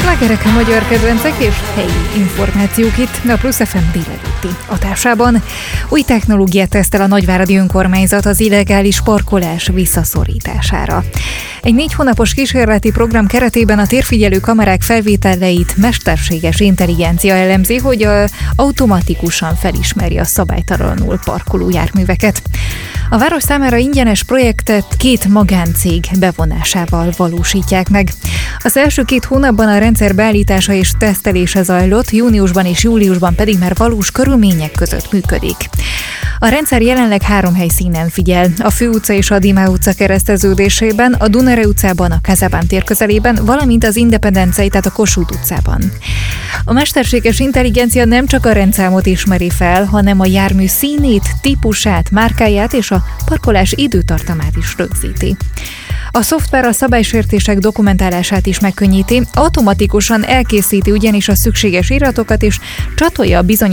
Slágerek, a magyar kedvencek és helyi információk itt a Plusz FM délelőtti adásában. Új technológiát tesztel a nagyváradi önkormányzat az illegális parkolás visszaszorítására. Egy 4 hónapos kísérleti program keretében a térfigyelő kamerák felvételeit mesterséges intelligencia elemzi, hogy automatikusan felismeri a szabálytalanul parkoló járműveket. A város számára ingyenes projektet 2 magáncég bevonásával valósítják meg. Az első 2 hónapban a rendszer beállítása és tesztelése zajlott, júniusban és júliusban pedig már valós körülmények között működik. A rendszer jelenleg 3 helyszínen figyel: a Főutca és a Dimá utca kereszteződésében, a Dunare utcában, a Kazabán tér közelében, valamint az Independencei, tehát a Kossuth utcában. A mesterséges intelligencia nem csak a rendszámot ismeri fel, hanem a jármű színét, típusát, márkáját és a parkolás időtartamát is rögzíti. A szoftver a szabálysértések dokumentálását is megkönnyíti, automatikusan elkészíti ugyanis a szükséges iratokat és csatolja a bizonyítékokat